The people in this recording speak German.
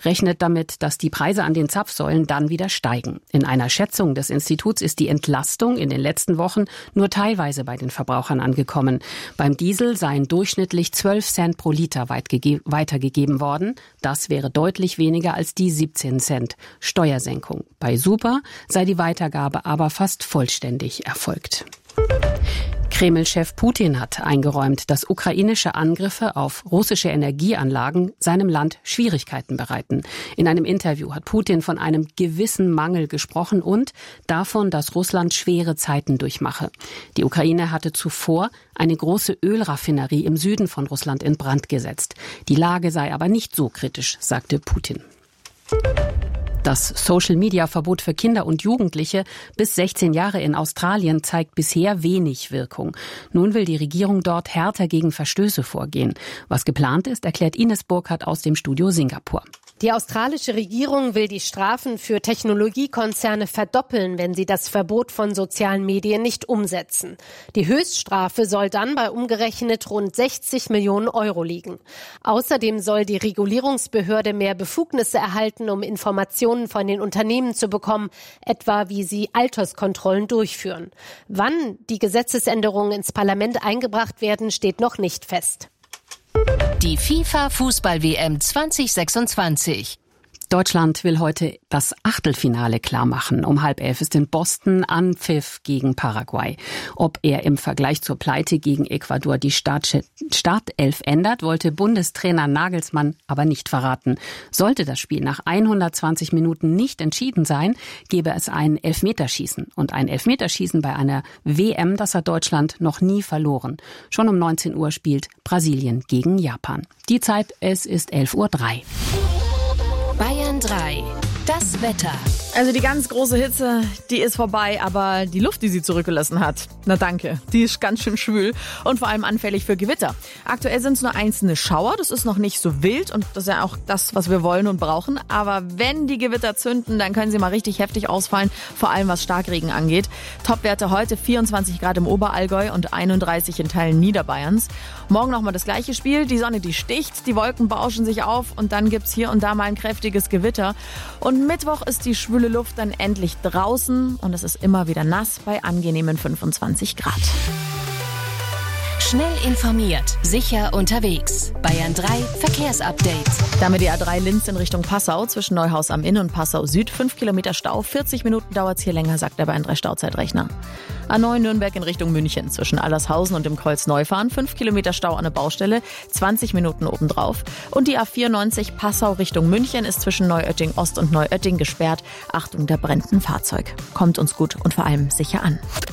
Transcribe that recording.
rechnet damit, dass die Preise an den Zapfsäulen dann wieder steigen. In einer Schätzung des Instituts ist die Entlastung in den letzten Wochen nur teilweise bei den Verbrauchern angekommen. Beim Diesel seien durchschnittlich 12 Cent pro Liter weitergegeben worden. Das wäre deutlich weniger als die 17 Cent Steuersenkung. Bei Super sei die Weitergabe aber fast vollständig erfolgt. Kreml-Chef Putin hat eingeräumt, dass ukrainische Angriffe auf russische Energieanlagen seinem Land Schwierigkeiten bereiten. In einem Interview hat Putin von einem gewissen Mangel gesprochen und davon, dass Russland schwere Zeiten durchmache. Die Ukraine hatte zuvor eine große Ölraffinerie im Süden von Russland in Brand gesetzt. Die Lage sei aber nicht so kritisch, sagte Putin. Das Social-Media-Verbot für Kinder und Jugendliche bis 16 Jahre in Australien zeigt bisher wenig Wirkung. Nun will die Regierung dort härter gegen Verstöße vorgehen. Was geplant ist, erklärt Ines Burkhardt aus dem Studio Singapur. Die australische Regierung will die Strafen für Technologiekonzerne verdoppeln, wenn sie das Verbot von sozialen Medien nicht umsetzen. Die Höchststrafe soll dann bei umgerechnet rund 60 Millionen Euro liegen. Außerdem soll die Regulierungsbehörde mehr Befugnisse erhalten, um Informationen von den Unternehmen zu bekommen, etwa wie sie Alterskontrollen durchführen. Wann die Gesetzesänderungen ins Parlament eingebracht werden, steht noch nicht fest. Die FIFA-Fußball-WM 2026. Deutschland will heute das Achtelfinale klarmachen. Um 10:30 ist in Boston Anpfiff gegen Paraguay. Ob er im Vergleich zur Pleite gegen Ecuador die Startelf ändert, wollte Bundestrainer Nagelsmann aber nicht verraten. Sollte das Spiel nach 120 Minuten nicht entschieden sein, gäbe es ein Elfmeterschießen. Und ein Elfmeterschießen bei einer WM, das hat Deutschland noch nie verloren. Schon um 19 Uhr spielt Brasilien gegen Japan. Die Zeit, es ist 11:03 Uhr. Bayern 3. Das Wetter. Also die ganz große Hitze, die ist vorbei, aber die Luft, die sie zurückgelassen hat, na danke, die ist ganz schön schwül und vor allem anfällig für Gewitter. Aktuell sind es nur einzelne Schauer, das ist noch nicht so wild und das ist ja auch das, was wir wollen und brauchen. Aber wenn die Gewitter zünden, dann können sie mal richtig heftig ausfallen, vor allem was Starkregen angeht. Topwerte heute 24 Grad im Oberallgäu und 31 in Teilen Niederbayerns. Morgen nochmal das gleiche Spiel, die Sonne, die sticht, die Wolken bauschen sich auf und dann gibt's hier und da mal ein kräftiges Gewitter. Und Mittwoch ist die schwüle Luft dann endlich draußen und es ist immer wieder nass bei angenehmen 25 Grad. Schnell informiert, sicher unterwegs. Bayern 3 Verkehrsupdate. Damit die A3 Linz in Richtung Passau zwischen Neuhaus am Inn und Passau Süd. 5 Kilometer Stau, 40 Minuten dauert es hier länger, sagt der Bayern 3 Stauzeitrechner. A9 Nürnberg in Richtung München zwischen Allershausen und dem Kreuz Neufahren. 5 Kilometer Stau an der Baustelle, 20 Minuten obendrauf. Und die A94 Passau Richtung München ist zwischen Neuötting Ost und Neuötting gesperrt. Achtung, da brennt ein Fahrzeug. Kommt uns gut und vor allem sicher an.